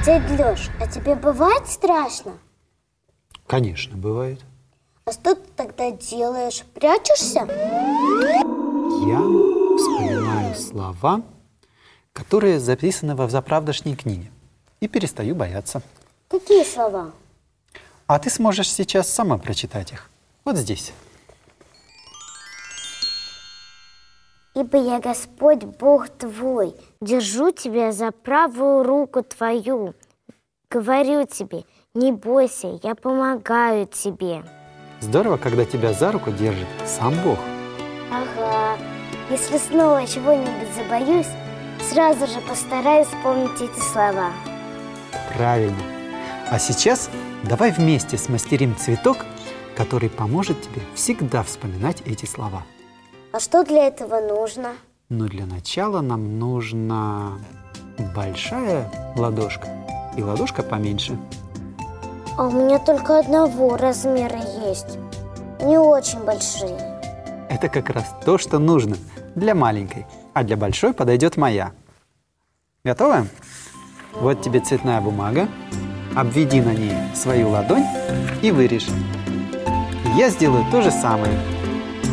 Дядь Лёш, а тебе бывает страшно? Конечно, бывает. А что ты тогда делаешь? Прячешься? Я вспоминаю слова, которые записаны во взаправдошней книге, и перестаю бояться. Какие слова? А ты сможешь сейчас сама прочитать их. Вот здесь. Ибо я Господь, Бог твой, держу тебя за правую руку твою. Говорю тебе, не бойся, я помогаю тебе. Здорово, когда тебя за руку держит сам Бог. Ага. Если снова чего-нибудь забоюсь, сразу же постараюсь вспомнить эти слова. Правильно. А сейчас давай вместе смастерим цветок, который поможет тебе всегда вспоминать эти слова. А что для этого нужно? Но для начала нам нужна большая ладошка и ладошка поменьше. А у меня только одного размера есть. Не очень большие. Это как раз то, что нужно для маленькой, а для большой подойдет моя. Готово? Вот тебе цветная бумага. Обведи на ней свою ладонь и вырежь. Я сделаю то же самое.